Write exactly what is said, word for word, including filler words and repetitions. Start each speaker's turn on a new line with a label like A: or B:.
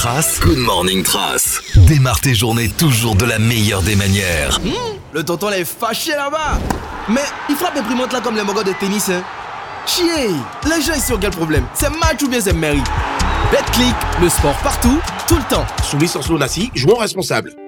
A: Trace, Good Morning Trace. Démarre tes journées toujours de la meilleure des manières.
B: Mmh, le tonton là est fâché là-bas. Mais il frappe imprimante là comme les mogos de tennis, hein. Chier, les gens ici ont quel problème? C'est match ou bien c'est mairie? Betclic, le sport partout, tout le temps.
C: Soumis sans Nassi, jouons responsable.